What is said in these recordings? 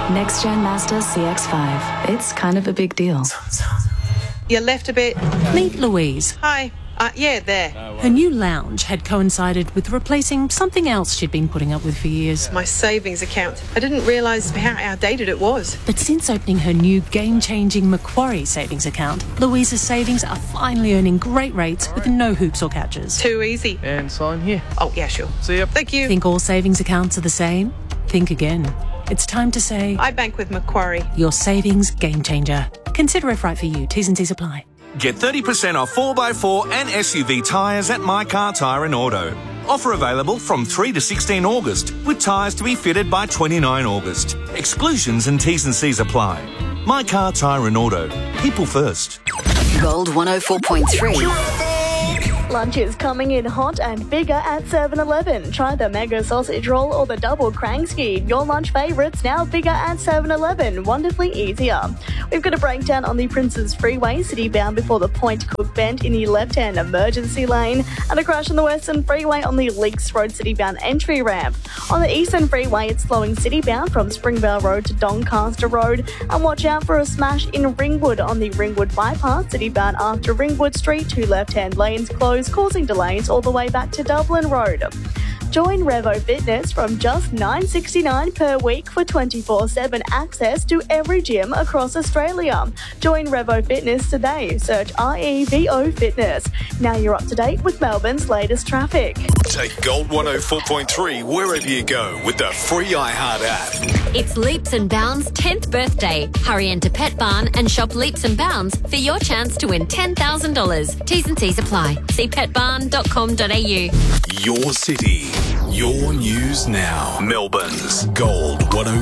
Next Gen Mazda CX-5. It's kind of a big deal. You left a bit. Meet Louise. Hi. Yeah, there. Her new lounge had coincided with replacing something else she'd been putting up with for years. My savings account. I didn't realise how outdated it was. But since opening her new game-changing Macquarie savings account, Louise's savings are finally earning great rates with no hoops or catches. Too easy. And sign here. Oh, yeah, sure. See ya. Thank you. Think all savings accounts are the same? Think again. It's time to say, I bank with Macquarie. your savings game changer. Consider if right for you. T's and C's apply. Get 30% off 4x4 and SUV tyres at My Car Tyre and Auto. Offer available from 3 to 16 August, with tyres to be fitted by 29 August. Exclusions and T's and C's apply. My Car Tyre and Auto. People first. Gold 104.3. Lunch is coming in hot and bigger at 7-Eleven. Try the mega sausage roll or the double Kransky. Your lunch favourites now bigger at 7-Eleven. Wonderfully easier. We've got a breakdown on the Princes Freeway, city bound before the Point Cook Bend in the left-hand emergency lane, and a crash on the Western Freeway on the Leaks Road city bound entry ramp. On the Eastern Freeway, it's slowing city bound from Springvale Road to Doncaster Road, and watch out for a smash in Ringwood on the Ringwood bypass, city bound after Ringwood Street. 2 left-hand lanes closed, causing delays all the way back to Dublin Road. Join Revo Fitness from just $9.69 per week for 24/7 access to every gym across Australia. Join Revo Fitness today. Search REVO Fitness. Now you're up to date with Melbourne's latest traffic. Take Gold 104.3 wherever you go with the free iHeart app. It's Leaps and Bounds' 10th birthday. Hurry into Pet Barn and shop Leaps and Bounds for your chance to win $10,000. T's and C's apply. See petbarn.com.au. Your city, your news now. Melbourne's Gold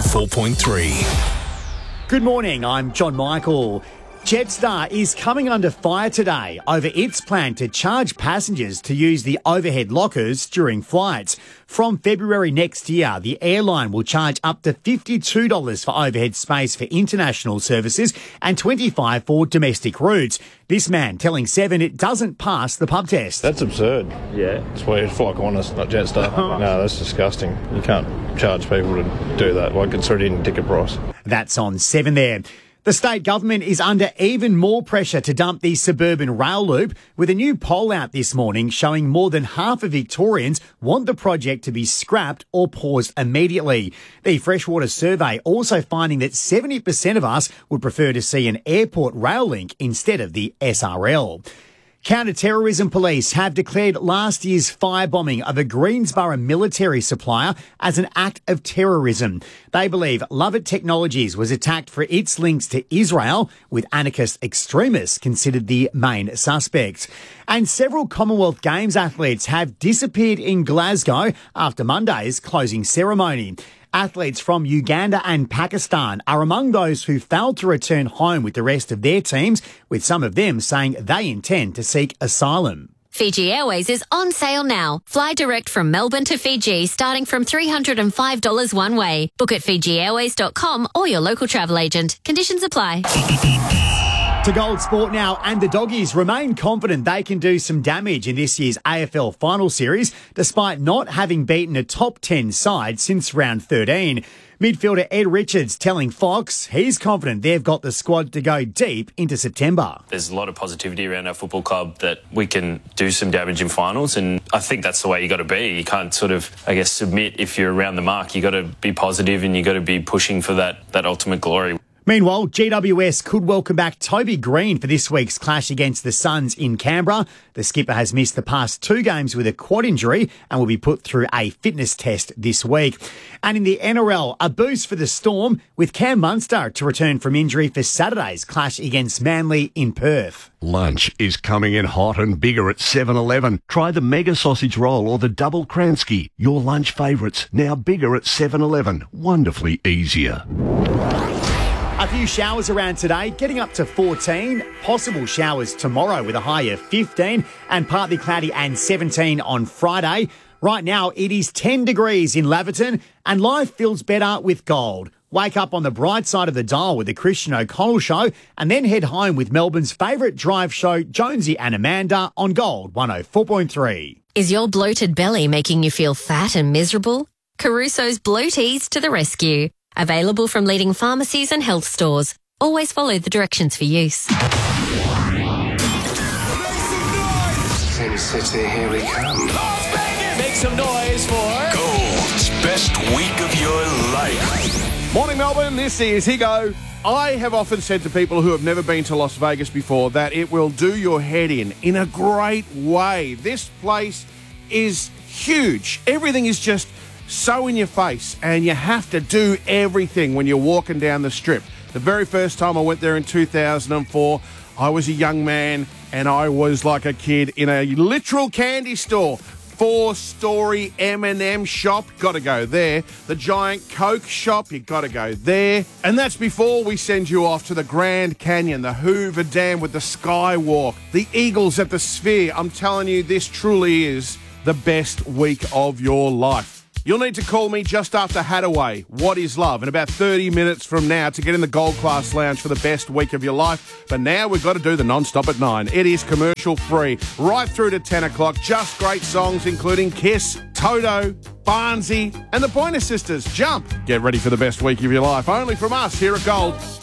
104.3. Good morning, I'm John Michael. Jetstar is coming under fire today over its plan to charge passengers to use the overhead lockers during flights. From February next year, the airline will charge up to $52 for overhead space for international services and $25 for domestic routes. This man telling Seven it doesn't pass the pub test. That's absurd. Yeah. It's weird. Fly Qantas, not Jetstar. No, that's disgusting. You can't charge people to do that. Like, it's already in ticket price. That's on 7 there. The state government is under even more pressure to dump the suburban rail loop, with a new poll out this morning showing more than half of Victorians want the project to be scrapped or paused immediately. The Freshwater survey also finding that 70% of us would prefer to see an airport rail link instead of the SRL. Counter-terrorism police have declared last year's firebombing of a Greensboro military supplier as an act of terrorism. They believe Lovett Technologies was attacked for its links to Israel, with anarchist extremists considered the main suspects. And several Commonwealth Games athletes have disappeared in Glasgow after Monday's closing ceremony. Athletes from Uganda and Pakistan are among those who failed to return home with the rest of their teams, with some of them saying they intend to seek asylum. Fiji Airways is on sale now. Fly direct from Melbourne to Fiji starting from $305 one way. Book at fijiairways.com or your local travel agent. Conditions apply. To Gold Sport now, and the Doggies remain confident they can do some damage in this year's AFL Final Series, despite not having beaten a top 10 side since round 13. Midfielder Ed Richards telling Fox he's confident they've got the squad to go deep into September. There's a lot of positivity around our football club that we can do some damage in finals, and I think that's the way you got to be. You can't sort of, submit if you're around the mark. You got to be positive and you got to be pushing for that ultimate glory. Meanwhile, GWS could welcome back Toby Green for this week's clash against the Suns in Canberra. The skipper has missed the past 2 games with a quad injury and will be put through a fitness test this week. And in the NRL, a boost for the Storm with Cam Munster to return from injury for Saturday's clash against Manly in Perth. Lunch is coming in hot and bigger at 7-Eleven. Try the mega sausage roll or the double Kransky. Your lunch favourites, now bigger at 7-Eleven. Wonderfully easier. A few showers around today, getting up to 14. Possible showers tomorrow with a high of 15 and partly cloudy and 17 on Friday. Right now, it is 10 degrees in Laverton and life feels better with Gold. Wake up on the bright side of the dial with the Christian O'Connell Show and then head home with Melbourne's favourite drive show, Jonesy and Amanda, on Gold 104.3. Is your bloated belly making you feel fat and miserable? Caruso's Bloaties to the rescue. Available from leading pharmacies and health stores. Always follow the directions for use. Sin City, here we come. Las Vegas! Make some noise for Gold's best week of your life. Morning, Melbourne. This is Higo. I have often said to people who have never been to Las Vegas before that it will do your head in a great way. This place is huge. Everything is just so in your face, and you have to do everything when you're walking down the strip. The very first time I went there in 2004, I was a young man and I was like a kid in a literal candy store. 4-story M&M shop, got to go there. The giant Coke shop, you got to go there. And that's before we send you off to the Grand Canyon, the Hoover Dam with the Skywalk, the Eagles at the Sphere. I'm telling you, this truly is the best week of your life. You'll need to call me just after Hadaway, What is Love, in about 30 minutes from now to get in the Gold Class Lounge for the best week of your life. But now we've got to do the non-stop at 9. It is commercial free, right through to 10 o'clock. Just great songs including Kiss, Toto, Barnsey and the Pointer Sisters. Jump! Get ready for the best week of your life, only from us here at Gold.